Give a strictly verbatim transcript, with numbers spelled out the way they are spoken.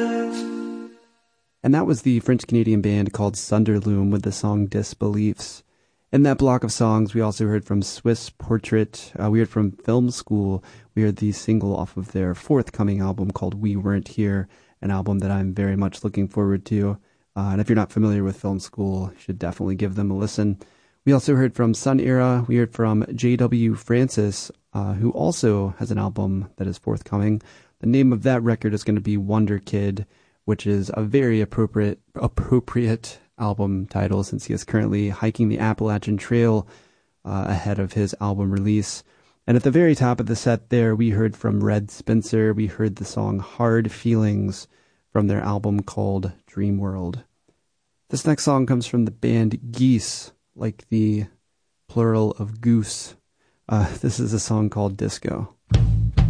And that was the French-Canadian band called Sunderloom with the song Disbeliefs. In that block of songs, we also heard from Swiss Portrait. Uh, we heard from Film School. We heard the single off of their forthcoming album called We Weren't Here, an album that I'm very much looking forward to. Uh, and if you're not familiar with Film School, you should definitely give them a listen. We also heard from Sun Era. We heard from J W Francis, uh, who also has an album that is forthcoming. The name of that record is going to be Wonder Kid, which is a very appropriate appropriate album title since he is currently hiking the Appalachian Trail uh, ahead of his album release. And at the very top of the set there, we heard from Red Spencer. We heard the song Hard Feelings from their album called Dream World. This next song comes from the band Geese, like the plural of goose. Uh, this is a song called Disco.